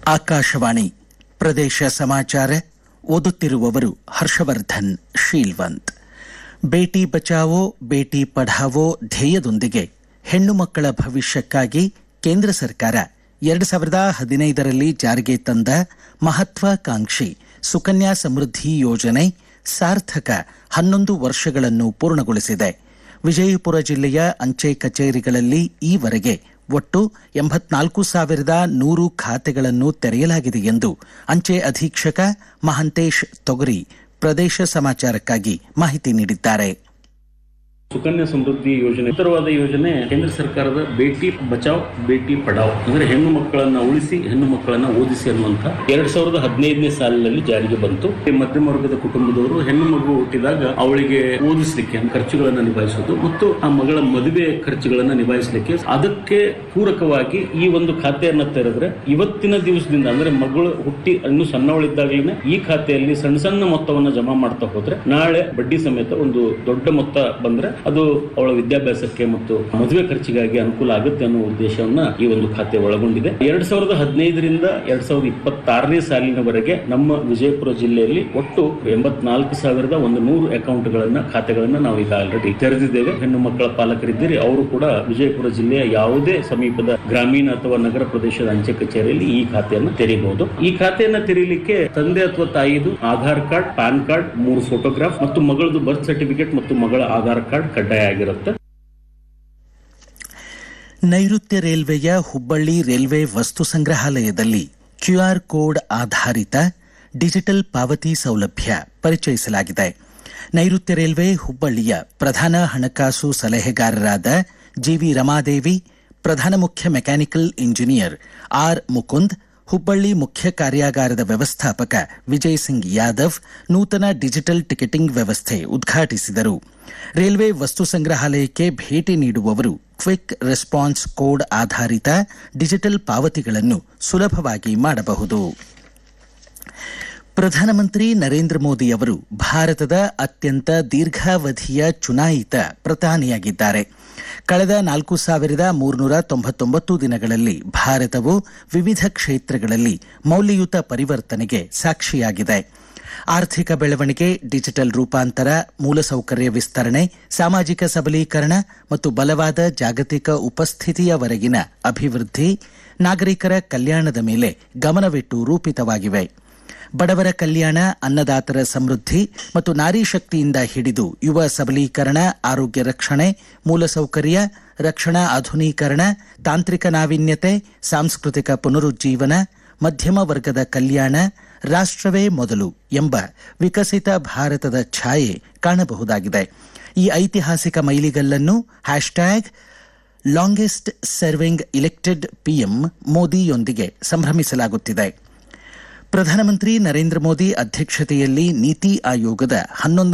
ಆಕಾಶವಾಣಿ ಪ್ರದೇಶ ಸಮಾಚಾರ ಓದುತ್ತಿರುವವರು ಹರ್ಷವರ್ಧನ್ ಶೀಲ್ವಂತ್. ಬೇಟಿ ಬಚಾವೋ ಬೇಟಿ ಪಢಾವೋ ಧ್ಯೇಯದೊಂದಿಗೆ ಹೆಣ್ಣು ಮಕ್ಕಳ ಭವಿಷ್ಯಕ್ಕಾಗಿ ಕೇಂದ್ರ ಸರ್ಕಾರ 2015ರಲ್ಲಿ ಜಾರಿಗೆ ತಂದ ಮಹತ್ವಾಕಾಂಕ್ಷಿ ಸುಕನ್ಯಾ ಸಮೃದ್ಧಿ ಯೋಜನೆ ಸಾರ್ಥಕ 11 ವರ್ಷಗಳನ್ನು ಪೂರ್ಣಗೊಳಿಸಿದೆ. ವಿಜಯಪುರ ಜಿಲ್ಲೆಯ ಅಂಚೆ ಕಚೇರಿಗಳಲ್ಲಿ ಈವರೆಗೆ ಒಟ್ಟು 84,100 ಖಾತೆಗಳನ್ನು ತೆರೆಯಲಾಗಿದೆ ಎಂದು ಅಂಚೆ ಅಧೀಕ್ಷಕ ಮಹಂತೇಶ್ ತೊಗರಿ ಪ್ರದೇಶ ಸಮಾಚಾರಕ್ಕಾಗಿ ಮಾಹಿತಿ ನೀಡಿದ್ದಾರೆ. ಸುಕನ್ಯಾ ಸಮೃದ್ಧಿ ಯೋಜನೆ ಉತ್ತರವಾದ ಯೋಜನೆ ಕೇಂದ್ರ ಸರ್ಕಾರದ ಬೇಟಿ ಬಚಾವ್ ಬೇಟಿ ಪಢಾವ್ ಅಂದ್ರೆ ಹೆಣ್ಣು ಮಕ್ಕಳನ್ನ ಉಳಿಸಿ ಹೆಣ್ಣು ಮಕ್ಕಳನ್ನ ಓದಿಸಿ ಅನ್ನುವಂತ 2015ನೇ ಸಾಲಿನಲ್ಲಿ ಜಾರಿಗೆ ಬಂತು. ಮಧ್ಯಮ ವರ್ಗದ ಕುಟುಂಬದವರು ಹೆಣ್ಣು ಮಗು ಹುಟ್ಟಿದಾಗ ಅವಳಿಗೆ ಓದಿಸಲಿಕ್ಕೆ ಖರ್ಚುಗಳನ್ನ ನಿಭಾಯಿಸೋದು ಮತ್ತು ಆ ಮಗಳ ಮದುವೆ ಖರ್ಚುಗಳನ್ನ ನಿಭಾಯಿಸಲಿಕ್ಕೆ ಅದಕ್ಕೆ ಪೂರಕವಾಗಿ ಈ ಒಂದು ಖಾತೆಯನ್ನ ತೆರೆದ್ರೆ ಇವತ್ತಿನ ದಿವಸದಿಂದ ಅಂದ್ರೆ ಮಗಳು ಹುಟ್ಟಿ ಇನ್ನು ಸಣ್ಣವಳಿದ್ದಾಗಲೇ ಈ ಖಾತೆಯಲ್ಲಿ ಸಣ್ಣ ಸಣ್ಣ ಮೊತ್ತವನ್ನ ಜಮಾ ಮಾಡ್ತಾ ಹೋದ್ರೆ ನಾಳೆ ಬಡ್ಡಿ ಸಮೇತ ಒಂದು ದೊಡ್ಡ ಮೊತ್ತ ಬಂದ್ರೆ ಅದು ಅವಳ ವಿದ್ಯಾಭ್ಯಾಸಕ್ಕೆ ಮತ್ತು ಮದುವೆ ಖರ್ಚಿಗಾಗಿ ಅನುಕೂಲ ಆಗುತ್ತೆ ಅನ್ನೋ ಉದ್ದೇಶವನ್ನ ಈ ಒಂದು ಖಾತೆ ಒಳಗೊಂಡಿದೆ. 2015ರಿಂದ 2026ನೇ ಸಾಲಿನವರೆಗೆ ನಮ್ಮ ವಿಜಯಪುರ ಜಿಲ್ಲೆಯಲ್ಲಿ ಒಟ್ಟು 84,100 ಅಕೌಂಟ್ಗಳನ್ನ ಖಾತೆಗಳನ್ನ ನಾವು ಈಗ ಆಲ್ರೆಡಿ ತೆರೆದಿದ್ದೇವೆ. ಹೆಣ್ಣು ಮಕ್ಕಳ ಪಾಲಕರಿದ್ದೀರಿ ಅವರು ಕೂಡ ವಿಜಯಪುರ ಜಿಲ್ಲೆಯ ಯಾವುದೇ ಸಮೀಪದ ಗ್ರಾಮೀಣ ಅಥವಾ ನಗರ ಪ್ರದೇಶದ ಅಂಚೆ ಕಚೇರಿಯಲ್ಲಿ ಈ ಖಾತೆಯನ್ನು ತೆರೀಬಹುದು. ಈ ಖಾತೆಯನ್ನ ತೆರೀಲಿಕ್ಕೆ ತಂದೆ ಅಥವಾ ತಾಯಿದು Aadhaar card, PAN card, 3 photograph ಮತ್ತು ಮಗಳದು ಬರ್ತ್ ಸರ್ಟಿಫಿಕೇಟ್ ಮತ್ತು ಮಗಳ ಆಧಾರ್ ಕಾರ್ಡ್ ಕಡ್ಡಾಯ ಆಗಿರುತ್ತೆ. ನೈಋತ್ಯ ರೈಲ್ವೆಯ ಹುಬ್ಬಳ್ಳಿ ರೈಲ್ವೆ ವಸ್ತು ಸಂಗ್ರಹಾಲಯದಲ್ಲಿ ಕ್ಯೂಆರ್ ಕೋಡ್ ಆಧಾರಿತ ಡಿಜಿಟಲ್ ಪಾವತಿ ಸೌಲಭ್ಯ ಪರಿಚಯಿಸಲಾಗಿದೆ. ನೈಋತ್ಯ ರೈಲ್ವೆ ಹುಬ್ಬಳ್ಳಿಯ ಪ್ರಧಾನ ಹಣಕಾಸು ಸಲಹೆಗಾರರಾದ ಜಿವಿ ರಮಾದೇವಿ, ಪ್ರಧಾನ ಮುಖ್ಯ mechanical engineer or Mukund, Hubballi ಮುಖ್ಯ ಕಾರ್ಯಾಗಾರದ ವ್ಯವಸ್ಥಾಪಕ ವಿಜಯ್ ಸಿಂಗ್ ಯಾದವ್ ನೂತನ ಡಿಜಿಟಲ್ ಟಿಕೆಟಿಂಗ್ ವ್ಯವಸ್ಥೆ ಉದ್ಘಾಟಿಸಿದರು. ರೈಲ್ವೆ ವಸ್ತು ಸಂಗ್ರಹಾಲಯಕ್ಕೆ ಭೇಟಿ ನೀಡುವವರು ಕ್ವಿಕ್ ರೆಸ್ಪಾನ್ಸ್ ಕೋಡ್ ಆಧಾರಿತ ಡಿಜಿಟಲ್ ಪಾವತಿಗಳನ್ನು ಸುಲಭವಾಗಿ ಮಾಡಬಹುದು. ಪ್ರಧಾನಮಂತ್ರಿ ನರೇಂದ್ರ ಮೋದಿ ಅವರು ಭಾರತದ ಅತ್ಯಂತ ದೀರ್ಘಾವಧಿಯ ಚುನಾಯಿತ ಪ್ರಧಾನಿಯಾಗಿದ್ದಾರೆ. ಕಳೆದ 4,399 ದಿನಗಳಲ್ಲಿ ಭಾರತವು ವಿವಿಧ ಕ್ಷೇತ್ರಗಳಲ್ಲಿ ಮೌಲ್ಯಯುತ ಪರಿವರ್ತನೆಗೆ ಸಾಕ್ಷಿಯಾಗಿದೆ. ಆರ್ಥಿಕ ಬೆಳವಣಿಗೆ, ಡಿಜಿಟಲ್ ರೂಪಾಂತರ, ಮೂಲಸೌಕರ್ಯ ವಿಸ್ತರಣೆ, ಸಾಮಾಜಿಕ ಸಬಲೀಕರಣ ಮತ್ತು ಬಲವಾದ ಜಾಗತಿಕ ಉಪಸ್ಥಿತಿಯವರೆಗಿನ ಅಭಿವೃದ್ಧಿ, ನಾಗರಿಕರ ಕಲ್ಯಾಣದ ಮೇಲೆ ಗಮನವಿಟ್ಟು ರೂಪಿತವಾಗಿವೆ. ಬಡವರ ಕಲ್ಯಾಣ, ಅನ್ನದಾತರ ಸಮೃದ್ಧಿ ಮತ್ತು ನಾರಿ ಶಕ್ತಿಯಿಂದ ಹಿಡಿದು ಯುವ ಸಬಲೀಕರಣ, ಆರೋಗ್ಯ ರಕ್ಷಣೆ, ಮೂಲಸೌಕರ್ಯ, ರಕ್ಷಣಾ ಆಧುನೀಕರಣ, ತಾಂತ್ರಿಕ ನಾವೀನ್ಯತೆ, ಸಾಂಸ್ಕೃತಿಕ ಪುನರುಜ್ಜೀವನ, ಮಧ್ಯಮ ವರ್ಗದ ಕಲ್ಯಾಣ, ರಾಷ್ಟ್ರವೇ ಮೊದಲು ಎಂಬ ವಿಕಸಿತ ಭಾರತದ ಛಾಯೆ ಕಾಣಬಹುದಾಗಿದೆ. ಈ ಐತಿಹಾಸಿಕ ಮೈಲಿಗಲ್ಲನ್ನು hashtag longest serving elected PM ಮೋದಿಯೊಂದಿಗೆ ಸಂಭ್ರಮಿಸಲಾಗುತ್ತಿದೆ. ಪ್ರಧಾನಮಂತ್ರಿ ನರೇಂದ್ರ ಮೋದಿ ಅಧ್ಯಕ್ಷತೆಯಲ್ಲಿ ನೀತಿ ಆಯೋಗದ 11